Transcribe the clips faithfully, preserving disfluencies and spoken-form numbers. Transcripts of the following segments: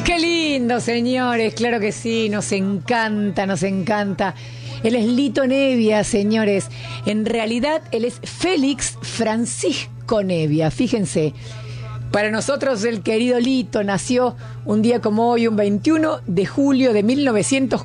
Qué lindo, señores, claro que sí, nos encanta, nos encanta. Él es Lito Nebbia, señores. En realidad, él es Félix Francisco Nebbia, fíjense. Para nosotros, el querido Lito nació un día como hoy, un veintiuno de julio de mil novecientos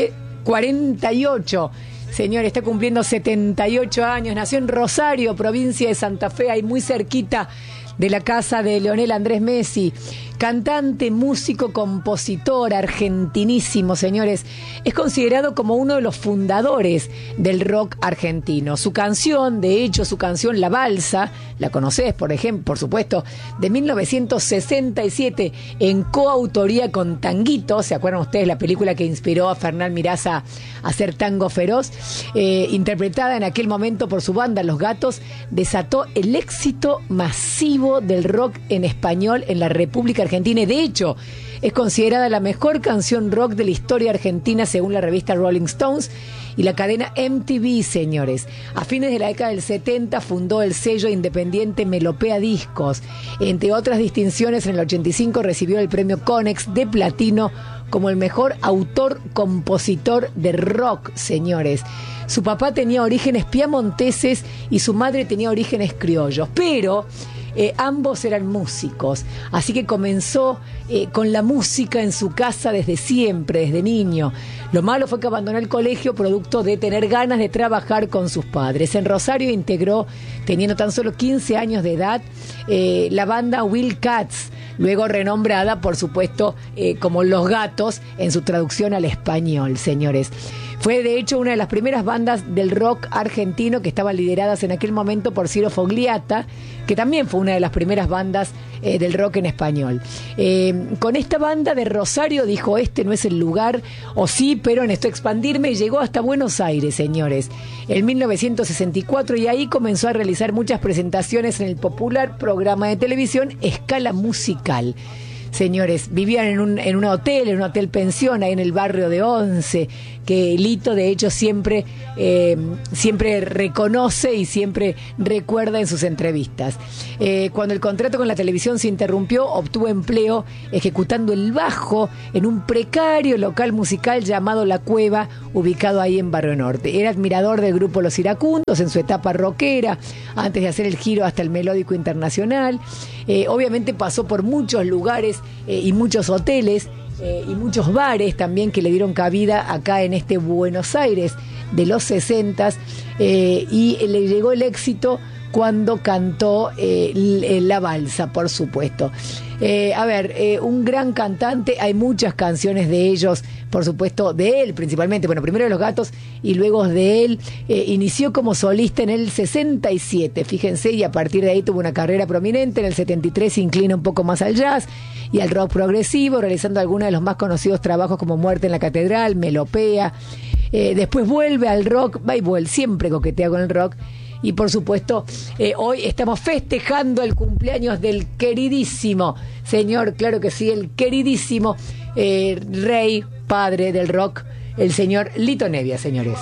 cuarenta y ocho. Señor, está cumpliendo setenta y ocho años. Nació en Rosario, provincia de Santa Fe, ahí muy cerquita de la casa de Lionel Andrés Messi. Cantante, músico, compositor, argentinísimo, señores. Es considerado como uno de los fundadores del rock argentino. Su canción, de hecho, su canción La Balsa, la conocés, por ejemplo, por supuesto, de mil novecientos sesenta y siete, en coautoría con Tanguito. ¿Se acuerdan ustedes la película que inspiró a Fernán Mirás a hacer Tango Feroz? Eh, interpretada en aquel momento por su banda Los Gatos, desató el éxito masivo del rock en español en la República Argentina. De hecho, es considerada la mejor canción rock de la historia argentina según la revista Rolling Stones y la cadena M T V, señores. A fines de la década del setenta fundó el sello independiente Melopea Discos. Entre otras distinciones, en el ochenta y cinco recibió el premio Conex de Platino como el mejor autor-compositor de rock, señores. Su papá tenía orígenes piamonteses y su madre tenía orígenes criollos, pero Eh, ambos eran músicos, así que comenzó eh, con la música en su casa desde siempre, desde niño. Lo malo fue que abandonó el colegio producto de tener ganas de trabajar con sus padres. En Rosario integró, teniendo tan solo quince años de edad, eh, la banda Will Cats, luego renombrada, por supuesto, eh, como Los Gatos, en su traducción al español, señores. Fue, de hecho, una de las primeras bandas del rock argentino que estaban lideradas en aquel momento por Ciro Fogliata, que también fue una de las primeras bandas eh, del rock en español. Eh, con esta banda de Rosario dijo, este no es el lugar, o sí, pero necesito expandirme, y llegó hasta Buenos Aires, señores, en mil novecientos sesenta y cuatro, y ahí comenzó a realizar muchas presentaciones en el popular programa de televisión Escala Musical. Señores, vivían en un, en un hotel, en un hotel pensión, ahí en el barrio de Once, que Lito, de hecho, siempre, eh, siempre reconoce y siempre recuerda en sus entrevistas. Eh, cuando el contrato con la televisión se interrumpió, obtuvo empleo ejecutando el bajo en un precario local musical llamado La Cueva, ubicado ahí en Barrio Norte. Era admirador del grupo Los Iracundos en su etapa rockera, antes de hacer el giro hasta el melódico internacional. Eh, obviamente pasó por muchos lugares eh, y muchos hoteles eh, y muchos bares también que le dieron cabida acá en este Buenos Aires de los sesentas, eh, y le llegó el éxito cuando cantó eh, La Balsa, por supuesto. Eh, a ver, eh, un gran cantante, hay muchas canciones de ellos, por supuesto, de él principalmente, bueno, primero de Los Gatos y luego de él. Eh, inició como solista en el sesenta y siete, fíjense, y a partir de ahí tuvo una carrera prominente. En el setenta y tres se inclina un poco más al jazz y al rock progresivo, realizando algunos de los más conocidos trabajos como Muerte en la Catedral, Melopea. Eh, después vuelve al rock, va y vuelve, siempre coquetea con el rock. Y por supuesto, eh, hoy estamos festejando el cumpleaños del queridísimo, señor, claro que sí, el queridísimo eh, rey, padre del rock, el señor Lito Nebbia, señores.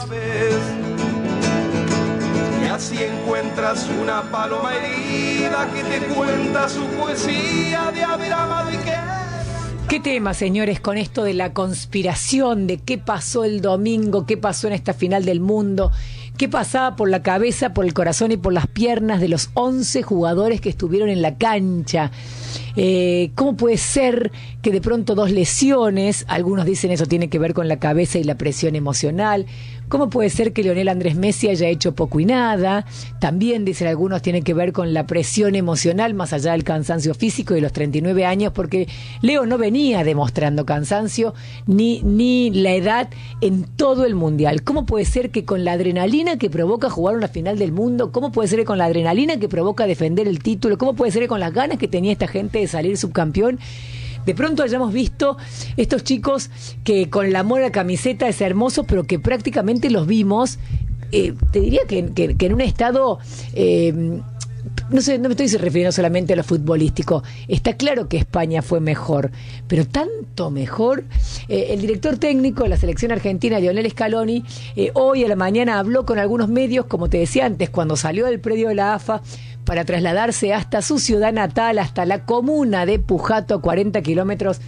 Y así encuentras una paloma herida que te cuenta su poesía de haber amado y que... ¿Qué tema, señores, con esto de la conspiración, de qué pasó el domingo, qué pasó en esta final del mundo? ¿Qué pasaba por la cabeza, por el corazón y por las piernas de los once jugadores que estuvieron en la cancha? Eh, ¿Cómo puede ser que de pronto dos lesiones, algunos dicen eso tiene que ver con la cabeza y la presión emocional? ¿Cómo puede ser que Lionel Andrés Messi haya hecho poco y nada? También dicen algunos tiene que ver con la presión emocional, más allá del cansancio físico de los treinta y nueve años, porque Leo no venía demostrando cansancio ni, ni la edad en todo el mundial. ¿Cómo puede ser que con la adrenalina que provoca jugar una final del mundo, cómo puede ser que con la adrenalina que provoca defender el título, cómo puede ser que con las ganas que tenía esta gente de salir subcampeón, de pronto hayamos visto estos chicos que con el amor a la camiseta es hermoso, pero que prácticamente los vimos, eh, te diría que, que, que en un estado... Eh, no sé, no me estoy refiriendo solamente a lo futbolístico. Está claro que España fue mejor, pero tanto mejor. Eh, el director técnico de la selección argentina, Lionel Scaloni, eh, hoy a la mañana habló con algunos medios, como te decía antes, cuando salió del predio de la A F A para trasladarse hasta su ciudad natal, hasta la comuna de Pujato, cuarenta kilómetros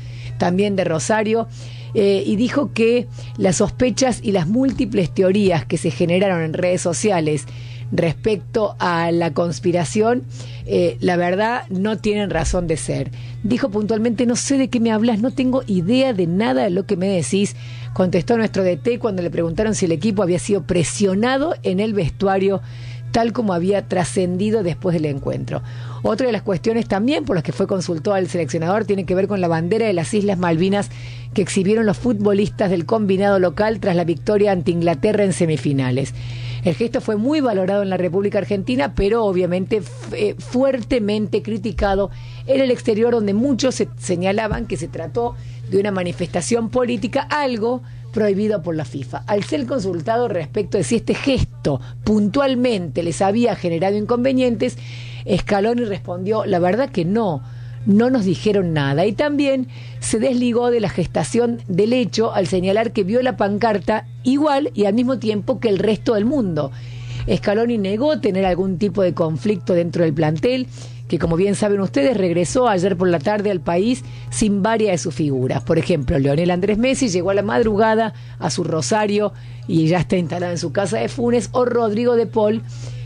también de Rosario, eh, y dijo que las sospechas y las múltiples teorías que se generaron en redes sociales respecto a la conspiración, eh, la verdad, no tienen razón de ser. Dijo puntualmente: no sé de qué me hablas, no tengo idea de nada de lo que me decís, contestó nuestro D T cuando le preguntaron si el equipo había sido presionado en el vestuario, tal como había trascendido después del encuentro. Otra de las cuestiones también por las que fue consultado al seleccionador tiene que ver con la bandera de las Islas Malvinas que exhibieron los futbolistas del combinado local tras la victoria ante Inglaterra en semifinales. El gesto fue muy valorado en la República Argentina, pero obviamente eh, fuertemente criticado en el exterior, donde muchos se señalaban que se trató de una manifestación política, algo prohibido por la FIFA. Al ser consultado respecto de si este gesto puntualmente les había generado inconvenientes, Scaloni respondió: la verdad que no, no nos dijeron nada. Y también se desligó de la gestación del hecho al señalar que vio la pancarta igual y al mismo tiempo que el resto del mundo. Scaloni negó tener algún tipo de conflicto dentro del plantel, que como bien saben ustedes, regresó ayer por la tarde al país sin varias de sus figuras. Por ejemplo, Lionel Andrés Messi llegó a la madrugada a su Rosario y ya está instalado en su casa de Funes, o Rodrigo de Paul,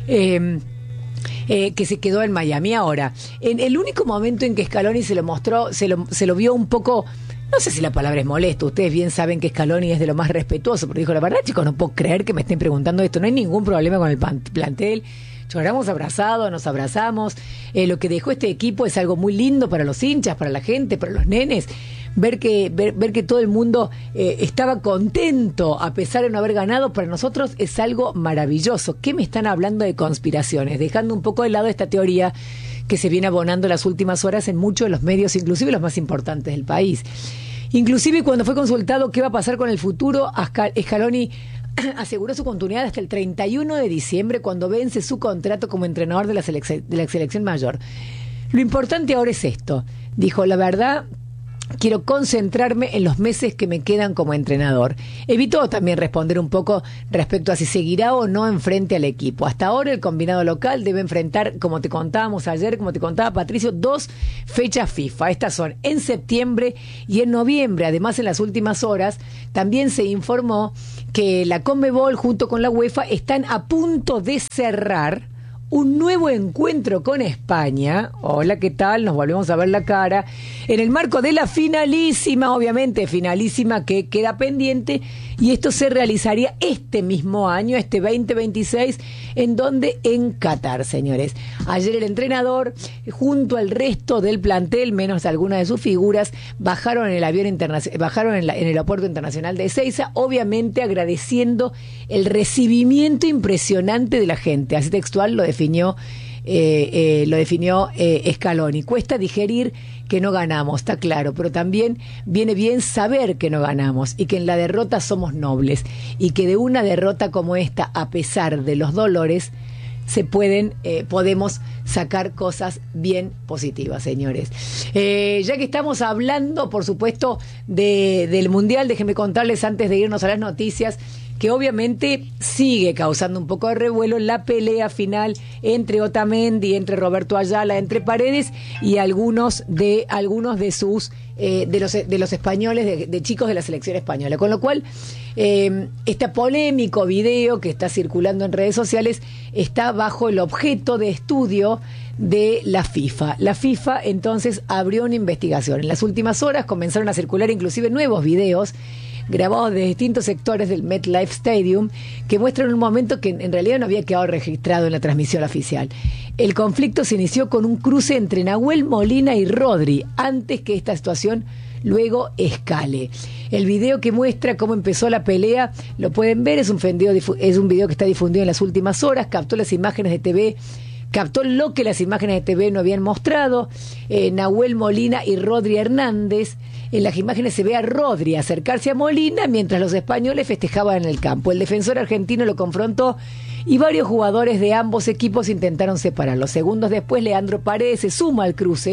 eh, eh, que se quedó en Miami. Ahora, en el único momento en que Scaloni se lo mostró, se lo, se lo vio un poco, no sé si la palabra es molesto, ustedes bien saben que Scaloni es de lo más respetuoso, pero dijo: la verdad, chicos, no puedo creer que me estén preguntando esto, no hay ningún problema con el plantel, lloramos abrazados, nos abrazamos, eh, lo que dejó este equipo es algo muy lindo para los hinchas, para la gente, para los nenes, ver que, ver, ver que todo el mundo eh, estaba contento a pesar de no haber ganado, para nosotros es algo maravilloso. ¿Qué me están hablando de conspiraciones? Dejando un poco de lado esta teoría que se viene abonando las últimas horas en muchos de los medios, inclusive los más importantes del país. Inclusive cuando fue consultado qué va a pasar con el futuro, Scaloni aseguró su continuidad hasta el treinta y uno de diciembre, cuando vence su contrato como entrenador de la, selec- de la selección mayor. Lo importante ahora es esto, dijo: la verdad, quiero concentrarme en los meses que me quedan como entrenador. Evitó también responder un poco respecto a si seguirá o no enfrente al equipo. Hasta ahora el combinado local debe enfrentar, como te contábamos ayer, como te contaba Patricio, dos fechas FIFA. Estas son en septiembre y en noviembre. Además, en las últimas horas también se informó que la Conmebol junto con la UEFA están a punto de cerrar un nuevo encuentro con España. Hola, ¿qué tal? Nos volvemos a ver la cara. En el marco de la finalísima, obviamente, finalísima que queda pendiente, y esto se realizaría este mismo año, este veinte veintiséis, ¿en donde? En Qatar, señores. Ayer el entrenador, junto al resto del plantel, menos algunas de sus figuras, bajaron en el avión internacional, bajaron en, la, en el aeropuerto internacional de Ezeiza, obviamente agradeciendo el recibimiento impresionante de la gente. Así textual lo definió eh, eh, lo definió eh, Scaloni. Cuesta digerir que no ganamos, está claro, pero también viene bien saber que no ganamos y que en la derrota somos nobles, y que de una derrota como esta, a pesar de los dolores, se pueden, eh, podemos sacar cosas bien positivas, señores. Eh, ya que estamos hablando, por supuesto, de, del Mundial, déjenme contarles antes de irnos a las noticias que obviamente sigue causando un poco de revuelo la pelea final entre Otamendi, entre Roberto Ayala, entre Paredes y algunos de algunos de sus eh, de los de los españoles, de, de chicos de la selección española, con lo cual eh, este polémico video que está circulando en redes sociales está bajo el objeto de estudio de la FIFA. La FIFA entonces abrió una investigación. En las últimas horas comenzaron a circular inclusive nuevos videos grabados de distintos sectores del MetLife Stadium que muestran un momento que en realidad no había quedado registrado en la transmisión oficial. El conflicto se inició con un cruce entre Nahuel Molina y Rodri, antes que esta situación luego escale. El video que muestra cómo empezó la pelea lo pueden ver, es un video, es un video que está difundido en las últimas horas, captó las imágenes de T V, captó lo que las imágenes de T V no habían mostrado. eh, Nahuel Molina y Rodri Hernández. En las imágenes se ve a Rodri acercarse a Molina mientras los españoles festejaban en el campo. El defensor argentino lo confrontó y varios jugadores de ambos equipos intentaron separarlo. Segundos después, Leandro Paredes se suma al cruce,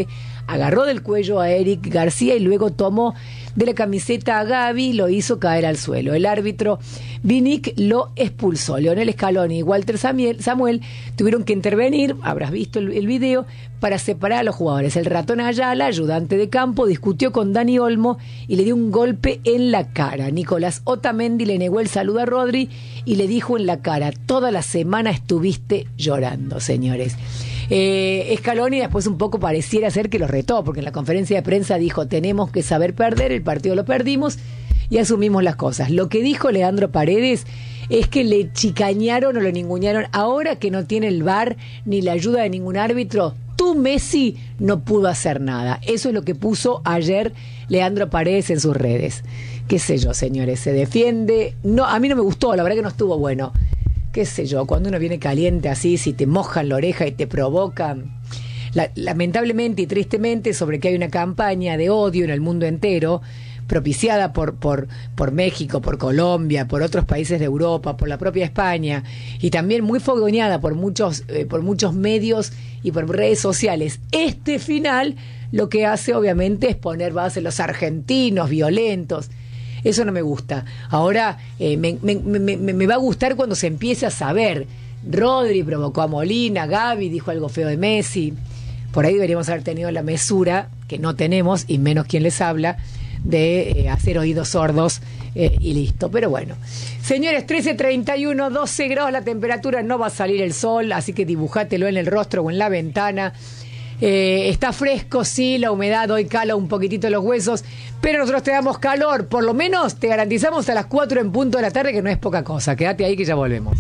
agarró del cuello a Eric García y luego tomó de la camiseta a Gaby y lo hizo caer al suelo. El árbitro Vinic lo expulsó. Leonel Scaloni y Walter Samuel, Samuel tuvieron que intervenir, habrás visto el, el video, para separar a los jugadores. El ratón Ayala, ayudante de campo, discutió con Dani Olmo y le dio un golpe en la cara. Nicolás Otamendi le negó el saludo a Rodri y le dijo en la cara: toda la semana estuviste llorando, señores. Eh, Scaloni después un poco pareciera ser que lo retó, porque en la conferencia de prensa dijo: tenemos que saber perder, el partido lo perdimos y asumimos las cosas. Lo que dijo Leandro Paredes es que le chicañaron o lo ningunearon. Ahora que no tiene el V A R ni la ayuda de ningún árbitro, tú, Messi, no pudo hacer nada. Eso es lo que puso ayer Leandro Paredes en sus redes. Qué sé yo, señores, se defiende. No, a mí no me gustó, la verdad que no estuvo bueno. Qué sé yo, cuando uno viene caliente así, si te mojan la oreja y te provocan. La, lamentablemente y tristemente, sobre que hay una campaña de odio en el mundo entero, propiciada por, por, por México, por Colombia, por otros países de Europa, por la propia España, y también muy fogoneada por muchos, eh, por muchos medios y por redes sociales. Este final lo que hace obviamente es poner base en los argentinos violentos. Eso no me gusta. Ahora eh, me, me, me, me va a gustar cuando se empiece a saber. Rodri provocó a Molina, Gaby dijo algo feo de Messi. Por ahí deberíamos haber tenido la mesura, que no tenemos, y menos quien les habla, de eh, hacer oídos sordos eh, y listo. Pero bueno, señores, trece treinta y uno, doce grados la temperatura, no va a salir el sol, así que dibujátelo en el rostro o en la ventana. Eh, está fresco, sí, la humedad hoy cala un poquitito los huesos, pero nosotros te damos calor, por lo menos te garantizamos a las cuatro en punto de la tarde, que no es poca cosa. Quédate ahí que ya volvemos.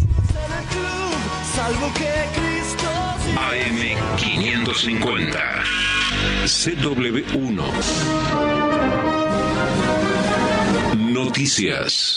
A M quinientos cincuenta C W uno Noticias.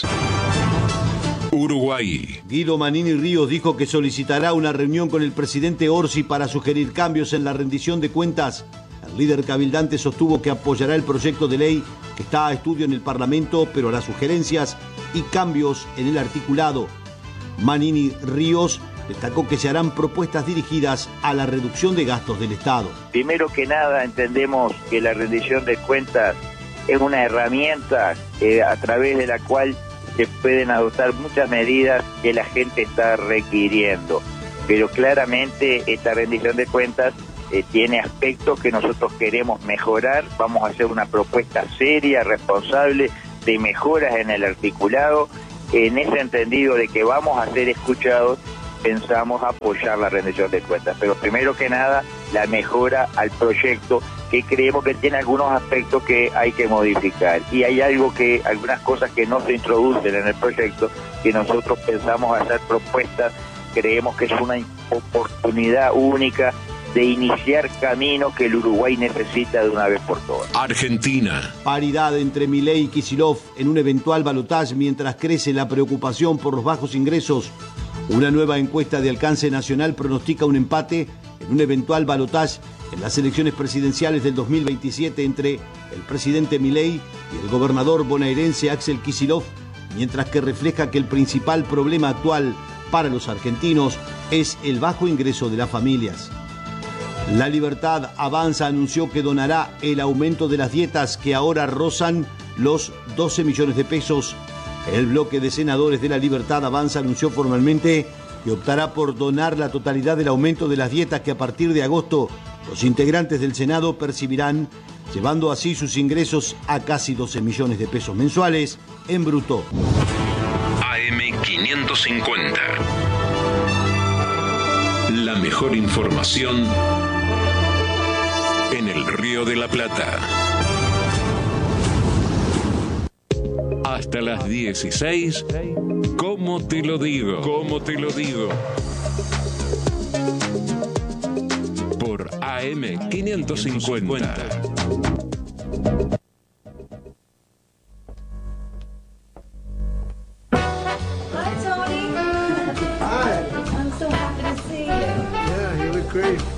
Uruguay. Guido Manini Ríos dijo que solicitará una reunión con el presidente Orsi para sugerir cambios en la rendición de cuentas. El líder cabildante sostuvo que apoyará el proyecto de ley que está a estudio en el Parlamento, pero hará sugerencias y cambios en el articulado. Manini Ríos destacó que se harán propuestas dirigidas a la reducción de gastos del Estado. Primero que nada, entendemos que la rendición de cuentas es una herramienta eh, a través de la cual se pueden adoptar muchas medidas que la gente está requiriendo, pero claramente esta rendición de cuentas eh, tiene aspectos que nosotros queremos mejorar. Vamos a hacer una propuesta seria, responsable, de mejoras en el articulado. En ese entendido de que vamos a ser escuchados, pensamos apoyar la rendición de cuentas, pero primero que nada la mejora al proyecto, que creemos que tiene algunos aspectos que hay que modificar, y hay algo que, algunas cosas que no se introducen en el proyecto, que nosotros pensamos hacer propuestas. Creemos que es una oportunidad única de iniciar caminos que el Uruguay necesita de una vez por todas. Argentina. Paridad entre Milei y Kicillof en un eventual balotaje mientras crece la preocupación por los bajos ingresos. Una nueva encuesta de alcance nacional pronostica un empate en un eventual balotaje en las elecciones presidenciales del dos mil veintisiete entre el presidente Milei y el gobernador bonaerense Axel Kicillof, mientras que refleja que el principal problema actual para los argentinos es el bajo ingreso de las familias. La Libertad Avanza anunció que donará el aumento de las dietas que ahora rozan los doce millones de pesos. El bloque de senadores de La Libertad Avanza anunció formalmente que optará por donar la totalidad del aumento de las dietas que a partir de agosto los integrantes del Senado percibirán, llevando así sus ingresos a casi doce millones de pesos mensuales en bruto. A M quinientos cincuenta. La mejor información en el Río de la Plata. Hasta las dieciséis, ¿cómo te lo digo? ¿Cómo te lo digo? Por A M quinientos cincuenta. Hi, Tony. Hi. I'm so happy to see you. Yeah, you look great.